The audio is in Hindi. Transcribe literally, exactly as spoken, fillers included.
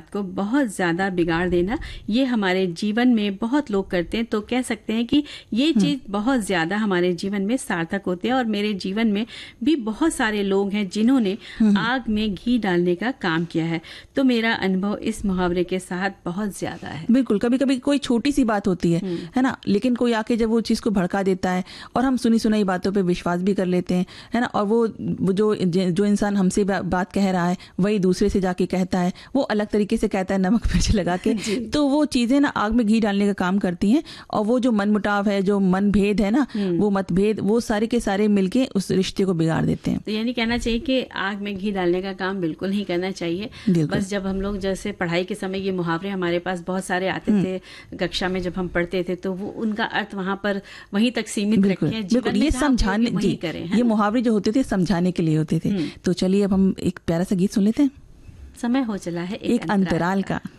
बात को बहुत ज्यादा बिगाड़ देना, ये हमारे जीवन में बहुत लोग करते हैं। तो कह सकते हैं कि ये चीज बहुत ज्यादा हमारे जीवन में सार्थक होते हैं, और मेरे जीवन में भी बहुत सारे लोग हैं जिन्होंने आग में घी डालने का काम किया है। तो मेरा अनुभव इस मुहावरे के साथ बहुत ज्यादा है। बिल्कुल, कभी कभी कोई छोटी सी बात होती है है ना, लेकिन कोई आके जब वो चीज को भड़का देता है और हम सुनी सुनाई बातों पे विश्वास भी कर लेते हैं, है ना, और वो जो जो इंसान हमसे बात कह रहा है वही दूसरे से जाके कहता है, वो अलग तरीके से कहता है नमक मिर्च लगा के। तो वो चीजें ना आग में घी डालने का काम करती हैं, और वो जो मनमुटाव है, जो मनभेद है ना, वो मतभेद, वो सारे के सारे मिलके उस रिश्ते को बिगाड़ देते हैं। तो यानी कहना चाहिए कि आग में घी डालने का काम बिल्कुल नहीं करना चाहिए। बस जब हम लोग जैसे पढ़ाई के समय ये मुहावरे हमारे पास बहुत सारे आते थे कक्षा में, जब हम पढ़ते थे, तो वो उनका अर्थ वहां पर वहीं तक सीमित रखें, जीवन में ये समझाने जी करें। ये मुहावरे जो होते थे समझाने के लिए होते थे। तो चलिए अब हम एक प्यारा सा गीत सुन लेते हैं। समय हो चला है एक, एक अंतराल का।